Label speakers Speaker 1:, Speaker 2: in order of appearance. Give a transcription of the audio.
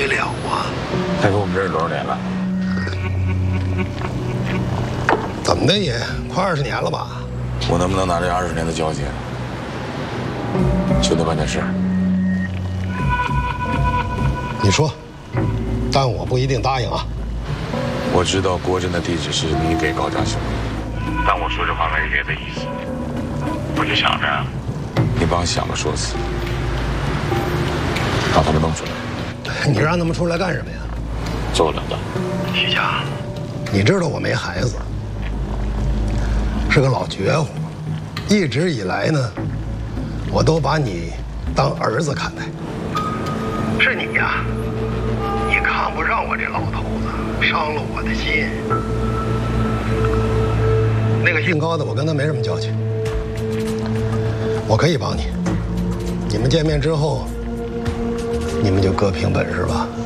Speaker 1: 得了啊！
Speaker 2: 他跟我们认识多少年了？
Speaker 1: 怎么的也快20年了吧？
Speaker 2: 我能不能拿这20年的交情，就那办点事儿？
Speaker 1: 你说，但我不一定答应啊。
Speaker 2: 我知道郭真的地址是你给高家兄的，但我说这话没别的意思，我就想着你帮想个说辞，把他们弄出来。
Speaker 1: 你让他们出来干什么呀？
Speaker 2: 做人的。
Speaker 1: 徐家，你知道我没孩子，是个老绝户，一直以来呢，我都把你当儿子看待。是你呀，你看不上我这老头子，伤了我的心。那个姓高的，我跟他没什么交情，我可以帮你。你们见面之后，你们就各凭本事吧。